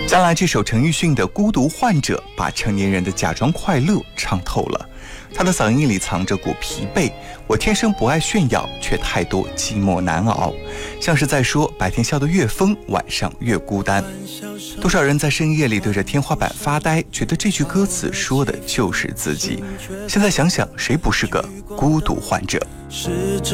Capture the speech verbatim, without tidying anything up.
将来这首陈奕迅的《孤独患者》把成年人的假装快乐唱透了。他的嗓音里藏着股疲惫，我天生不爱炫耀，却太多寂寞难熬，像是在说白天笑得越疯，晚上越孤单。多少人在深夜里对着天花板发呆，觉得这句歌词说的就是自己。现在想想，谁不是个孤独患者？